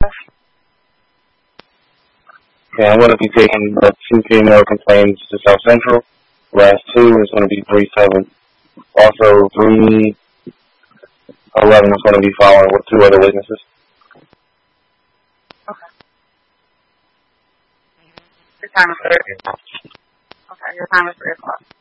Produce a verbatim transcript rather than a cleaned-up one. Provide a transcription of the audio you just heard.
Okay, I'm going to be taking the two female complaints to South Central. Last two is going to be three seven. Also, three eleven is going to be following with two other witnesses. Okay. Your time is three. Okay, your time is three o'clock.